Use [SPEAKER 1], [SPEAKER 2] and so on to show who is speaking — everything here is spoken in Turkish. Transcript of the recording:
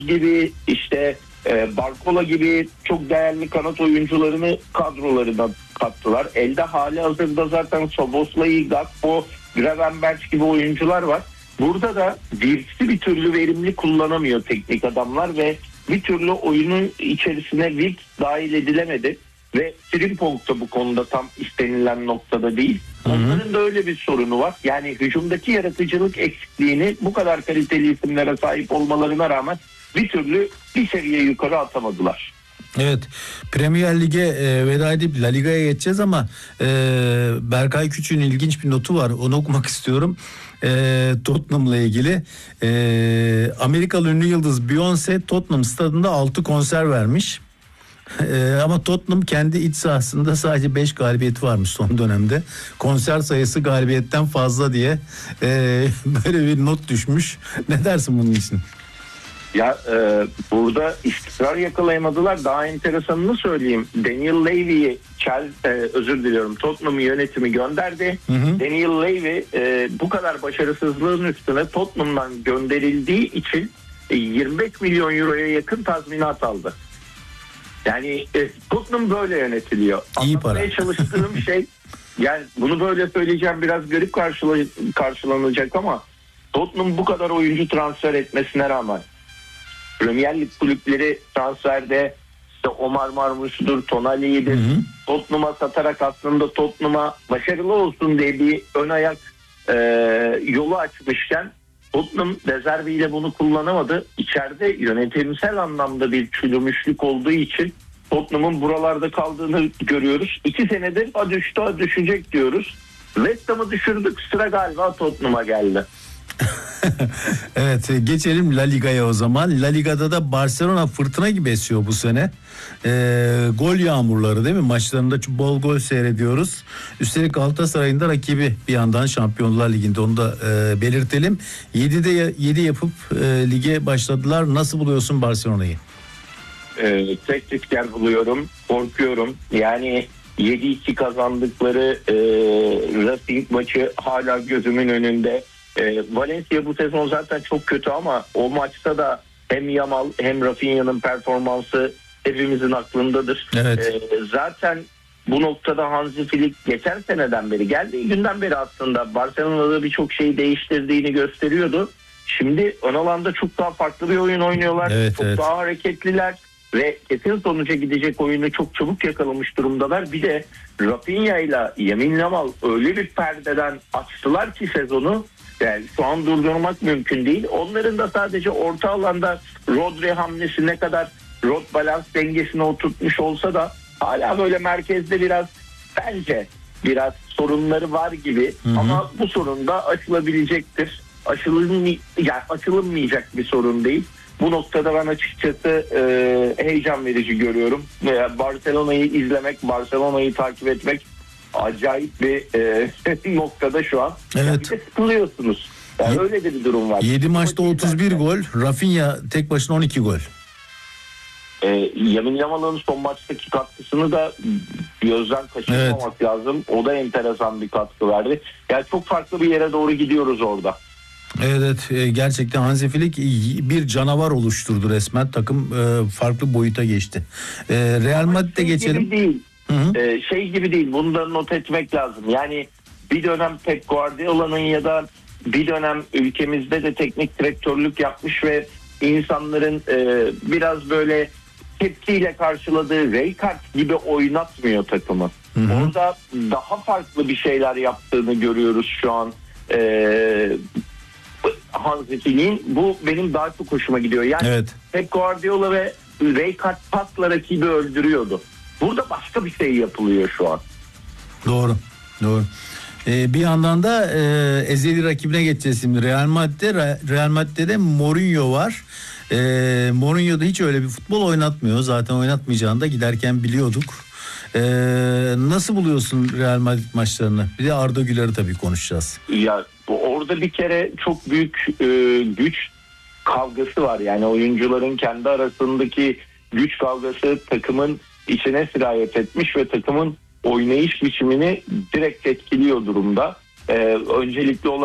[SPEAKER 1] gibi işte Barcola gibi çok değerli kanat oyuncularını kadrolarına kattılar. Elde hali hazırda zaten Szoboszlai, Gakpo, Gravenberch gibi oyuncular var. Burada da bir türlü verimli kullanamıyor teknik adamlar ve bir türlü oyunun içerisine Wirtz dahil edilemedi. Ve Frimpong da bu konuda tam istenilen noktada değil. Onların da öyle bir sorunu var. Yani hücumdaki yaratıcılık eksikliğini bu kadar kaliteli isimlere sahip olmalarına rağmen bir türlü bir seviye yukarı atamadılar.
[SPEAKER 2] Evet, Premier Lig'e veda edip La Liga'ya geçeceğiz ama Berkay Küçük'ün ilginç bir notu var, onu okumak istiyorum. Tottenham'la ilgili. Amerikalı ünlü yıldız Beyoncé Tottenham stadında 6 konser vermiş. Ama Tottenham kendi iç sahasında sadece 5 galibiyeti varmış son dönemde. Konser sayısı galibiyetten fazla diye böyle bir not düşmüş. Ne dersin bunun için?
[SPEAKER 1] Ya burada istikrar yakalayamadılar. Daha enteresanını söyleyeyim. Daniel Levy'yi Tottenham yönetimi gönderdi. Daniel Levy bu kadar başarısızlığın üstüne Tottenham'dan gönderildiği için 25 milyon euroya yakın tazminat aldı. Yani Tottenham böyle yönetiliyor.
[SPEAKER 2] İyi para.
[SPEAKER 1] Anlatmaya çalıştığım şey, yani bunu böyle söyleyeceğim biraz garip karşılanacak ama Tottenham bu kadar oyuncu transfer etmesine rağmen Premier Lig kulüpleri transferde işte Omar Marmuş'dur, Tonali'dir, Tottenham'a satarak aslında Tottenham'a başarılı olsun diye bir ön ayak yolu açmışken Tottenham rezerviyle bunu kullanamadı. İçeride yönetimsel anlamda bir çürümüşlük olduğu için Tottenham'ın buralarda kaldığını görüyoruz. 2 senedir düşecek diyoruz. West Ham'ı düşürdük, sıra galiba Tottenham'a geldi.
[SPEAKER 2] Evet, geçelim La Liga'ya o zaman. La Liga'da da Barcelona fırtına gibi esiyor bu sene. Gol yağmurları değil mi? Maçlarında bol gol seyrediyoruz. Üstelik Galatasaray'ın da rakibi bir yandan Şampiyonlar Ligi'nde, onu da belirtelim. 7'de 7 yapıp lige başladılar. Nasıl buluyorsun Barcelona'yı?
[SPEAKER 1] Tek risker buluyorum. Korkuyorum. Yani 7-2 kazandıkları Racing maçı hala gözümün önünde. Valencia bu sezon zaten çok kötü ama o maçta da hem Yamal hem Rafinha'nın performansı hepimizin aklındadır.
[SPEAKER 2] Evet.
[SPEAKER 1] Zaten bu noktada Hansi Flick geçen seneden beri, geldiği günden beri aslında Barcelona'da birçok şeyi değiştirdiğini gösteriyordu. Şimdi ön alanda çok daha farklı bir oyun oynuyorlar.
[SPEAKER 2] Evet,
[SPEAKER 1] çok daha hareketliler ve kesin sonuca gidecek oyunu çok çabuk yakalamış durumdalar. Bir de Rafinha ile Lamine Yamal öyle bir perdeden açtılar ki sezonu, yani şu an durdurmak mümkün değil. Onların da sadece orta alanda Rodri hamlesi ne kadar rot balans dengesine oturtmuş olsa da hala böyle merkezde bence biraz sorunları var gibi. Ama bu sorun da aşılabilecektir. Açılınmayacak bir sorun değil. Bu noktada ben açıkçası heyecan verici görüyorum. Barcelona'yı izlemek, Barcelona'yı takip etmek acayip bir noktada şu an.
[SPEAKER 2] Evet.
[SPEAKER 1] Bir de sıkılıyorsunuz. Yani öyle de bir durum var.
[SPEAKER 2] 7 maçta 31 gol. Rafinha tek başına 12 gol.
[SPEAKER 1] Lamine Yamal'ın son maçtaki katkısını da gözden kaçırmamak lazım. O da enteresan bir katkı verdi. Yani çok farklı bir yere doğru gidiyoruz orada.
[SPEAKER 2] Evet, gerçekten Hansi Flick bir canavar oluşturdu resmen. Takım farklı boyuta geçti. Real Madrid'e geçelim.
[SPEAKER 1] Gibi değil. Şey gibi değil. Bunu da not etmek lazım. Yani bir dönem Pep Guardiola'nın ya da bir dönem ülkemizde de teknik direktörlük yapmış ve insanların biraz böyle tepkiyle karşıladığı Rijkaard gibi oynatmıyor takımı. Orada daha farklı bir şeyler yaptığını görüyoruz şu an. Hansi Flick'in, bu benim daha çok hoşuma gidiyor. Yani Pep Guardiola ve Rijkaard pasla rakibi öldürüyordu. Burada başka bir şey yapılıyor şu an.
[SPEAKER 2] Doğru. Bir yandan da ezeli rakibine geçeceğiz şimdi. Real Madrid'de Mourinho var. Mourinho da hiç öyle bir futbol oynatmıyor. Zaten oynatmayacağını da giderken biliyorduk. Nasıl buluyorsun Real Madrid maçlarını? Bir de Arda Güler'i tabii konuşacağız. Ya
[SPEAKER 1] orada bir kere çok büyük güç kavgası var. Yani oyuncuların kendi arasındaki güç kavgası takımın içine sirayet etmiş ve takımın oynayış biçimini direkt etkiliyor durumda. Öncelikli olarak